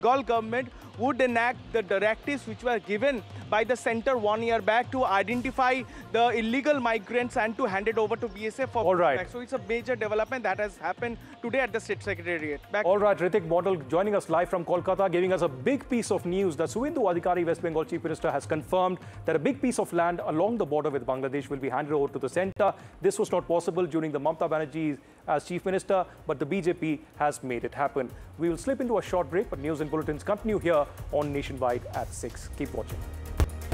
Bengal government would enact the directives which were given by the center 1 year back to identify the illegal migrants and to hand it over to BSF for All right. back. So it's a major development that has happened today at the State Secretariat. All right, Ritik Model joining us live from Kolkata, giving us a big piece of news that Suvendu Adhikari, West Bengal Chief Minister, has confirmed that a big piece of land along the border with Bangladesh will be handed over to the centre. This was not possible during the Mamata Banerjee as Chief Minister, but the BJP has made it happen. We will slip into a short break, but news and bulletins continue here on Nationwide at 6. Keep watching.